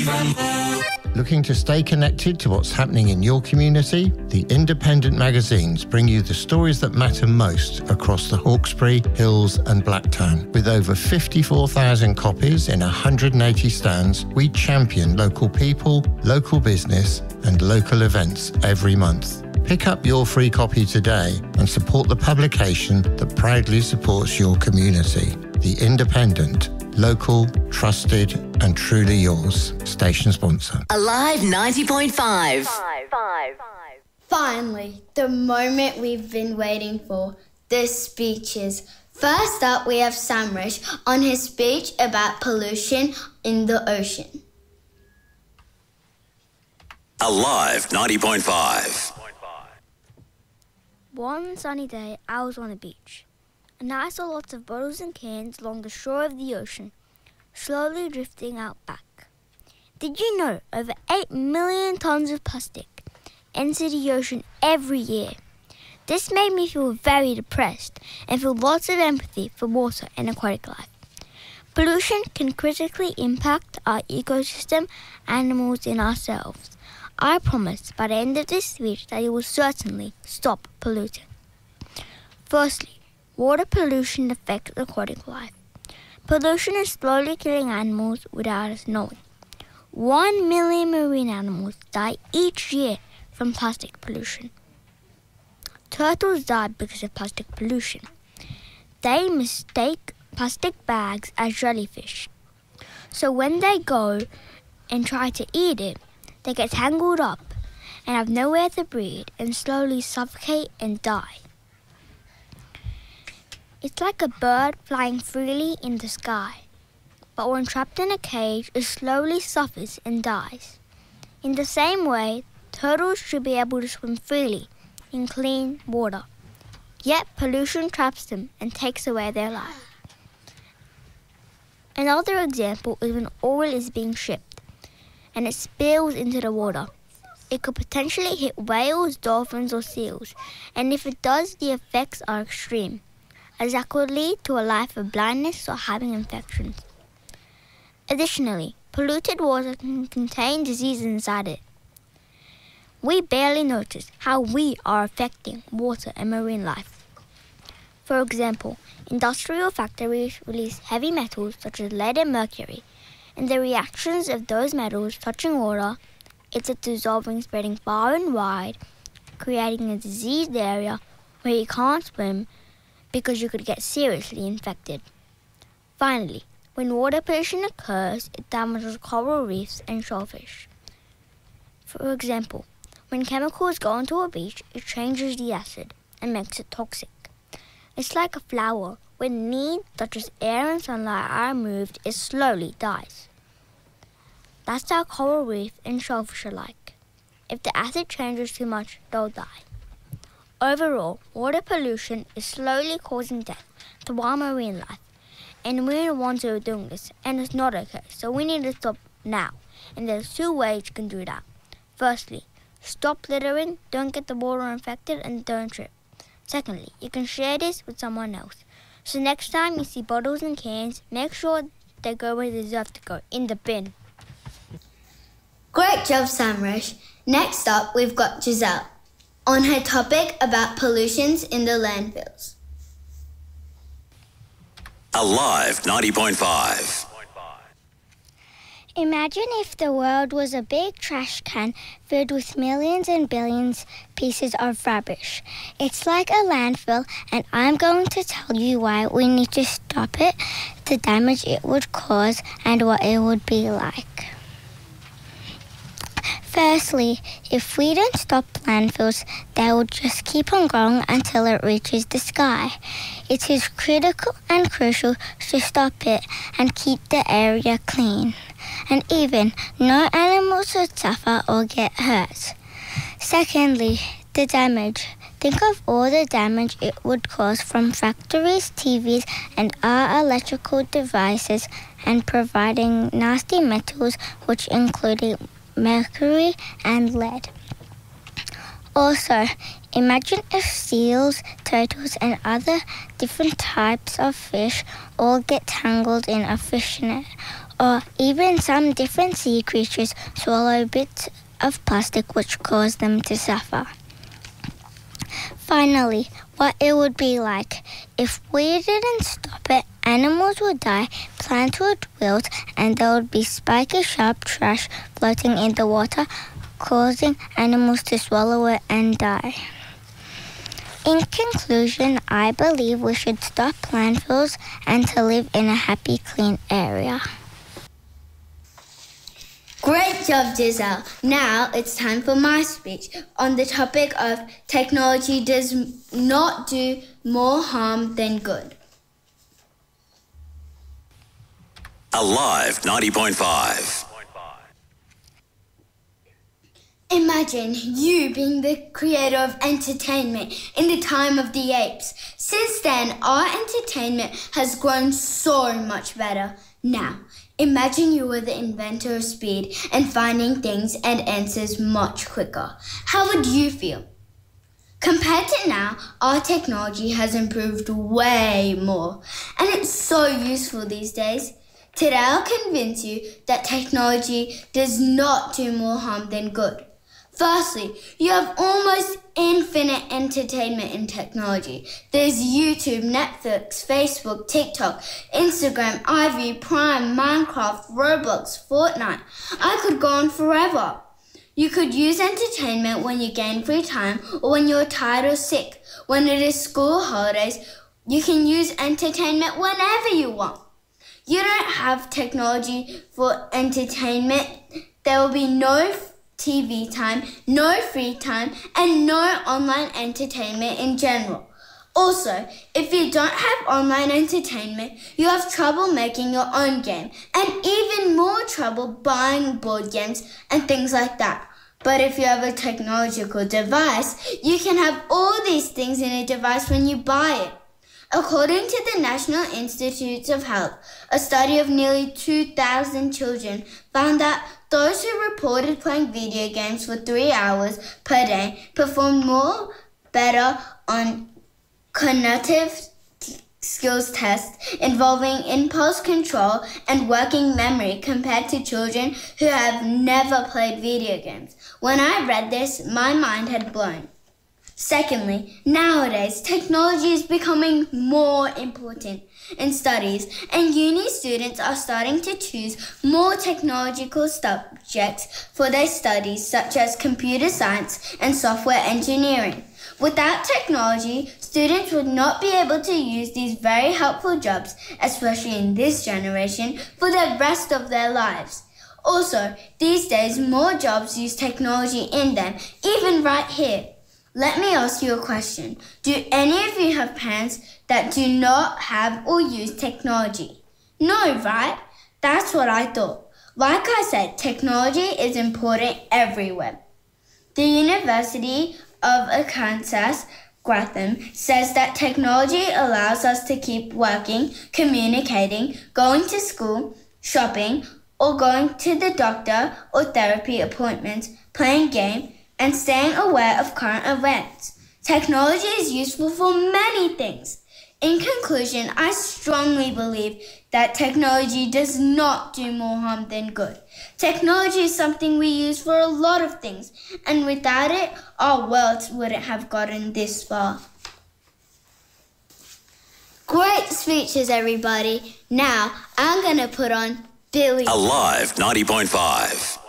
Looking to stay connected to what's happening in your community? The independent magazines bring you the stories that matter most across the Hawkesbury, Hills and Blacktown. With over 54,000 copies in 180 stands, we champion local people, local business and local events every month. Pick up your free copy today and support the publication that proudly supports your community. The Independent. Local, trusted and truly yours. Station sponsor. Alive 90.5. Finally, the moment we've been waiting for, the speeches. First up, we have Samrish on his speech about pollution in the ocean. Alive 90.5. One sunny day, I was on a beach, and I saw lots of bottles and cans along the shore of the ocean, slowly drifting out back. Did you know over 8 million tons of plastic enter the ocean every year? This made me feel very depressed and feel lots of empathy for water and aquatic life. Pollution can critically impact our ecosystem, animals and ourselves. I promise by the end of this speech that you will certainly stop polluting. Firstly, water pollution affects aquatic life. Pollution is slowly killing animals without us knowing. 1 million marine animals die each year from plastic pollution. Turtles die because of plastic pollution. They mistake plastic bags as jellyfish. So when they go and try to eat it, they get tangled up and have nowhere to breathe and slowly suffocate and die. It's like a bird flying freely in the sky, but when trapped in a cage, it slowly suffers and dies. In the same way, turtles should be able to swim freely in clean water, yet pollution traps them and takes away their life. Another example is when oil is being shipped and it spills into the water. It could potentially hit whales, dolphins or seals, and if it does, the effects are extreme, as that could lead to a life of blindness or having infections. Additionally, polluted water can contain diseases inside it. We barely notice how we are affecting water and marine life. For example, industrial factories release heavy metals such as lead and mercury, and the reactions of those metals touching water, it's a dissolving, spreading far and wide, creating a diseased area where you can't swim because you could get seriously infected. Finally, when water pollution occurs, it damages coral reefs and shellfish. For example, when chemicals go into a beach, it changes the acid and makes it toxic. It's like a flower. When needs such as air and sunlight are removed, it slowly dies. That's how coral reef and shellfish are like. If the acid changes too much, they'll die. Overall, water pollution is slowly causing death to our marine life, and we're the ones who are doing this, and it's not okay, so we need to stop now. And there's 2 ways you can do that. Firstly, stop littering, don't get the water infected, and don't trip. Secondly, you can share this with someone else. So next time you see bottles and cans, make sure they go where they deserve to go, in the bin. Great job, Samrish. Next up, we've got Giselle on her topic about pollutions in the landfills. Alive 90.5. Imagine if the world was a big trash can filled with millions and billions pieces of rubbish. It's like a landfill, and I'm going to tell you why we need to stop it, the damage it would cause, and what it would be like. Firstly, if we don't stop landfills, they will just keep on growing until it reaches the sky. It is critical and crucial to stop it and keep the area clean. And even no animals would suffer or get hurt. Secondly, the damage. Think of all the damage it would cause from factories, TVs, and our electrical devices, and providing nasty metals, which include mercury and lead. Also, imagine if seals, turtles, and other different types of fish all get tangled in a fish net. or even some different sea creatures swallow bits of plastic which cause them to suffer. Finally, what it would be like if we didn't stop it, animals would die, plants would wilt, and there would be spiky sharp trash floating in the water, causing animals to swallow it and die. In conclusion, I believe we should stop landfills and to live in a happy, clean area. Great job, Giselle. Now it's time for my speech on the topic of technology does not do more harm than good. Alive 90.5. Imagine you being the creator of entertainment in the time of the apes. Since then, our entertainment has grown so much better. Now, imagine you were the inventor of speed and finding things and answers much quicker. How would you feel? Compared to now, our technology has improved way more, and it's so useful these days. Today, I'll convince you that technology does not do more harm than good. Firstly, you have almost infinite entertainment in technology. There's YouTube, Netflix, Facebook, TikTok, Instagram, iView, Prime, Minecraft, Roblox, Fortnite. I could go on forever. You could use entertainment when you gain free time or when you're tired or sick. When it is school holidays, you can use entertainment whenever you want. You don't have technology for entertainment, there will be no TV time, no free time, and no online entertainment in general. Also, if you don't have online entertainment, you have trouble making your own game, and even more trouble buying board games and things like that. But if you have a technological device, you can have all these things in a device when you buy it. According to the National Institutes of Health, a study of nearly 2,000 children found that those who reported playing video games for 3 hours per day performed better on cognitive skills tests involving impulse control and working memory compared to children who have never played video games. When I read this, my mind had blown. Secondly, nowadays, technology is becoming more important in studies, and uni students are starting to choose more technological subjects for their studies, such as computer science and software engineering. Without technology, students would not be able to use these very helpful jobs, especially in this generation, for the rest of their lives. Also, these days, more jobs use technology in them, even right here. Let me ask you a question. Do any of you have parents that do not have or use technology? No, right? That's what I thought. Like I said, technology is important everywhere. The University of Arkansas, Grantham, says that technology allows us to keep working, communicating, going to school, shopping, or going to the doctor or therapy appointments, playing games, and staying aware of current events. Technology is useful for many things. In conclusion, I strongly believe that technology does not do more harm than good. Technology is something we use for a lot of things, and without it, our world wouldn't have gotten this far. Great speeches, everybody. Now, I'm going to put on Billy. Alive 90.5.